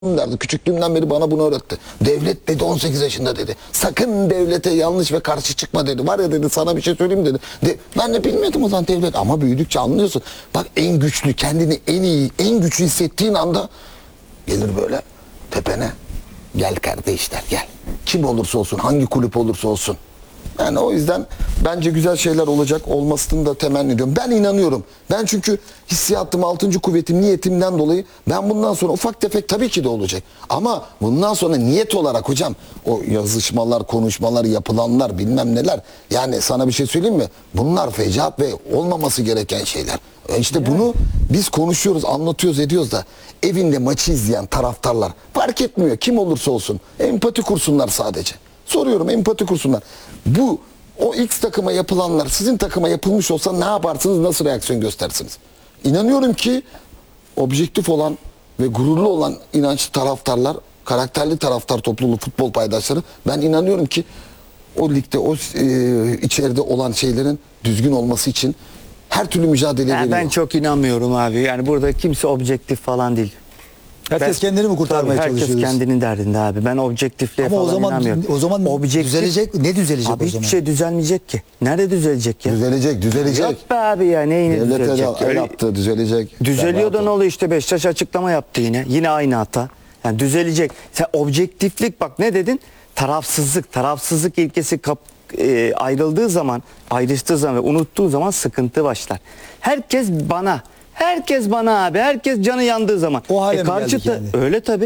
derdi. Küçüklüğümden beri bana bunu öğretti. Devlet dedi 18 yaşında dedi. Sakın devlete yanlış ve karşı çıkma dedi. Var ya dedi sana bir şey söyleyeyim dedi. Ben de bilmiyordum o zaman devlet. Ama büyüdükçe anlıyorsun. Bak en güçlü, kendini en iyi, en güçlü hissettiğin anda gelir böyle tepene. Gel kardeşler gel. Kim olursa olsun, hangi kulüp olursa olsun. Yani o yüzden bence güzel şeyler olacak, olmasını da temenni ediyorum. Ben inanıyorum. Ben çünkü hissiyatım, 6. kuvvetim, niyetimden dolayı ben bundan sonra ufak tefek tabii ki de olacak. Ama bundan sonra niyet olarak hocam o yazışmalar, konuşmalar, yapılanlar bilmem neler. Yani sana bir şey söyleyeyim mi? Bunlar fecaat ve olmaması gereken şeyler. İşte bunu biz konuşuyoruz, anlatıyoruz, ediyoruz da evinde maçı izleyen taraftarlar fark etmiyor kim olursa olsun. Empati kursunlar sadece. Soruyorum, empati kursunlar. O X takıma yapılanlar sizin takıma yapılmış olsa ne yaparsınız, nasıl reaksiyon göstersiniz? İnanıyorum ki objektif olan ve gururlu olan inançlı taraftarlar, karakterli taraftar topluluğu, futbol paydaşları, ben inanıyorum ki o ligde, içeride olan şeylerin düzgün olması için her türlü mücadele veriyor. Ben çok inanmıyorum abi. Yani burada kimse objektif falan değil. Herkes kendini mi kurtarmaya çalışıyor? Herkes kendinin derdinde abi. Ben objektifliğe Ama falan inanmıyorum. o zaman düzelecek. Ne düzelecek abi o zaman? hiçbir şey düzelmeyecek ki. Nerede düzelecek ya? Düzelecek. Yok be abi ya, neyine düzelecek? El attı, düzelecek. Düzeliyor da ne oluyor işte, Beşiktaş açıklama yaptı yine. Yine aynı hata. Yani düzelecek. Sen objektiflik, bak ne dedin? Tarafsızlık ilkesi ayrıştığı zaman ve unuttuğu zaman sıkıntı başlar. Herkes bana abi. Herkes canı yandığı zaman. O hale mi geldik yani? Öyle tabii.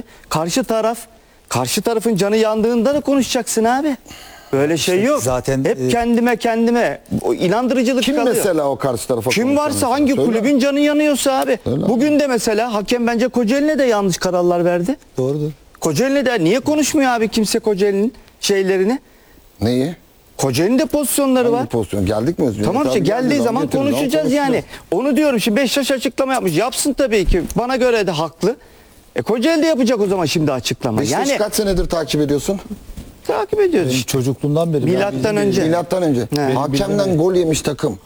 Karşı tarafın canı yandığında da konuşacaksın abi. Böyle şey yok. Zaten hep kendime o inandırıcılık Kim kalıyor. mesela o karşı tarafa Kim konuşan varsa, mesela? hangi Söyle. kulübün canı yanıyorsa abi. Öyle. Bugün de mesela hakem bence Kocaeli'ne de yanlış kararlar verdi. Doğrudur. Kocaeli'ne de niye konuşmuyor abi kimse Kocaeli'nin şeylerini? Neyi? Kocaeli'nin de pozisyonları var. Hangi pozisyon? Geldik mi? Tamam işte, geldiği zaman konuşacağız yani. Onu diyorum, şimdi Beşiktaş açıklama yapmış. Yapsın tabii ki. Bana göre de haklı. Kocaeli de yapacak o zaman şimdi açıklama. Beşiktaş'ı Yani kaç senedir takip ediyorsun? takip ediyoruz Benim işte. çocukluğumdan beri. Milattan önce. Milattan önce. Evet. Hakemden gol yemiş takım.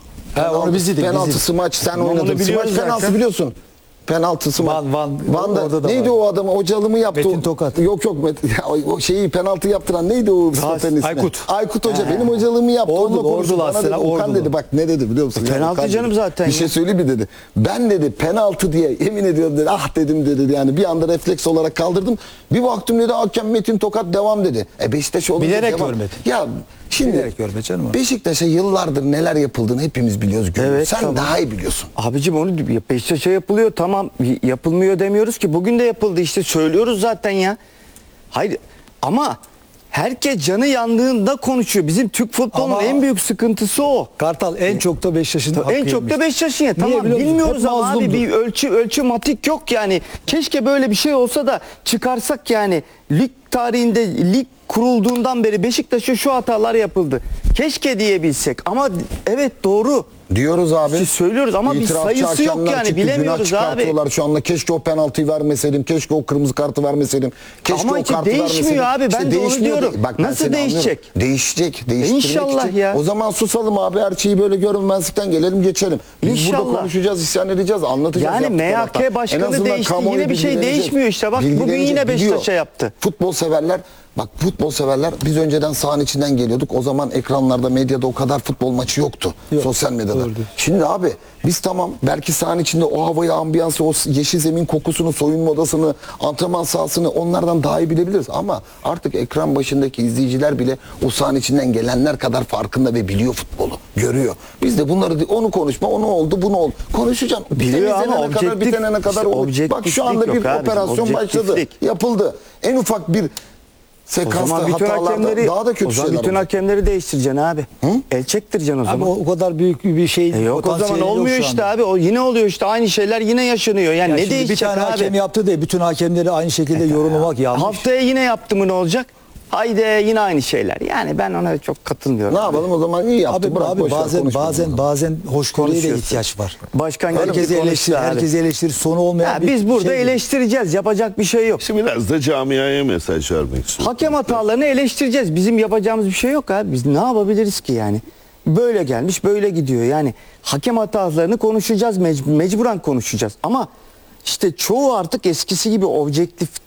Onu biz yedik. Penaltısı maç sen Onu oynadın. biliyoruz Smaç penaltı zaten. biliyorsun. Penaltısı maç. Van'da orada da neydi var. o adamı? Hocalı mı yaptı? Metin Tokat. Yok o şeyi penaltı yaptıran neydi o stoperin ismi? Aykut. Aykut Hoca benim hocalığımı yaptı. Onunla konuştu. Bana dedi, Okan dedi, bak ne dedi biliyor musun? Penaltı Okan canım dedi. zaten Bir ya. şey söyleyeyim mi dedi. Ben dedi penaltı diye yemin ediyorum dedi. Ah dedim dedi, yani bir anda refleks olarak kaldırdım. Bir baktım dedi hakem Metin Tokat devam dedi. Beşiktaş olunca Bilerek devam. görmedi. Ya şimdi Bilerek görmedi canım. Beşiktaş'a yıllardır neler yapıldığını hepimiz biliyoruz. Evet, Sen tamam. daha iyi biliyorsun. Abicim onu Beşiktaş'a yapılıyor, tamam, yapılmıyor demiyoruz ki. Bugün de yapıldı işte, söylüyoruz zaten ya. Hayır ama herkes canı yandığında konuşuyor. Bizim Türk futbolunun Ama en büyük sıkıntısı o. Kartal en çok da Beşiktaş'ın hakkı En çok da yemiş. Beşiktaş'ın ya. Niye Tamam, biliyor musun? bilmiyoruz Hep ama abi mazlumdu. bir ölçü matik yok yani. Keşke böyle bir şey olsa da çıkarsak yani. Lig tarihinde, lig kurulduğundan beri Beşiktaş'a şu hatalar yapıldı. Keşke diyebilsek ama evet doğru. Diyoruz abi. Siz söylüyoruz ama bir İtirafçı sayısı yok hakemler yani, çıktı, bilemiyoruz günah abi. çıkartıyorlar şu anda. Keşke o penaltıyı vermeseydim. Keşke o kırmızı kartı vermeseydim. Keşke Ama o işte kartı değişmiyor vermeseydim. abi, ben de onu değişmiyor diyorum. Bak, ben Nasıl seni değişecek? anlıyorum. Değişecek. Değiştirmek İnşallah için. ya. O zaman susalım abi. Her şeyi böyle görünmezlikten gelelim geçelim. Biz İnşallah. burada konuşacağız, isyan edeceğiz, anlatacağız. Yani yaptıkları MHK hata. En başkanı azından değişti, kamuoyu yine bir şey bilgilenecek. değişmiyor işte. Bak bugün yine Bilgilenecek, Beşiktaş'a biliyor. yaptı. Futbol severler, bak futbol severler, biz önceden sahanın içinden geliyorduk. O zaman ekranlarda, medyada o kadar futbol maçı yoktu. Yok, Sosyal medyada. doğru. Şimdi abi biz tamam belki sahanın içinde o havayı, ambiyansı, o yeşil zemin kokusunu, soyunma odasını, antrenman sahasını onlardan daha iyi bilebiliriz. Ama artık ekran başındaki izleyiciler bile o sahanın içinden gelenler kadar farkında ve biliyor futbolu. Görüyor. Biz de bunları, onu konuşma, onu oldu, bunu oldu. Konuşacağım. Biliyor ama Temizlenene kadar, objektif, bitenene kadar işte olur. Bak şu anda objektiflik bir yok abi, operasyon başladı. objektiflik. Yapıldı. En ufak bir O sekansta zaman bütün hatalarda hakemleri, daha da kötü o zaman şeyler bütün olacak. hakemleri değiştireceksin abi. El çektireceksin o zaman. Ama o kadar büyük bir şey. Yok o zaman potansiyeli yok olmuyor şu işte anda. abi. O yine oluyor işte, aynı şeyler yine yaşanıyor. Yani Ya ne şimdi bir değişecek tane abi? hakem yaptı diye bütün hakemleri aynı şekilde yorumlamak yanlış. Haftaya yine yaptı mı ne olacak? Haydi yine aynı şeyler. Yani ben ona çok katılmıyorum. Ne yapalım o zaman, iyi yaptı. Abi, Bırak, abi boş ver, konuşmayalım. bazen hoşgörüye de Konuşuyorsun. ihtiyaç var. Başkan gelip Herkes bir konuştu eleştirir, abi. herkes eleştirir, sonu olmayan Ya bir biz burada şey. eleştireceğiz. Yapacak bir şey yok. Şimdi biraz da camiaya mesaj vermek istiyorum. Hakem hatalarını eleştireceğiz. Bizim yapacağımız bir şey yok abi. Biz ne yapabiliriz ki yani? Böyle gelmiş, böyle gidiyor. Yani hakem hatalarını konuşacağız, mecburen konuşacağız. Ama işte çoğu artık eskisi gibi objektif